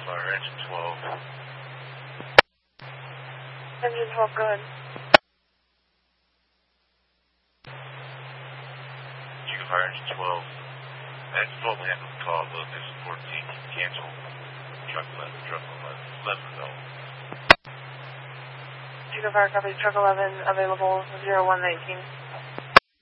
Fire, engine 12. Engine 12, go ahead. Chico Fire, engine 12. Engine 12 handled the call, location 14, cancel. Truck 11 though. Chico Fire, copy, truck 11, available 0119.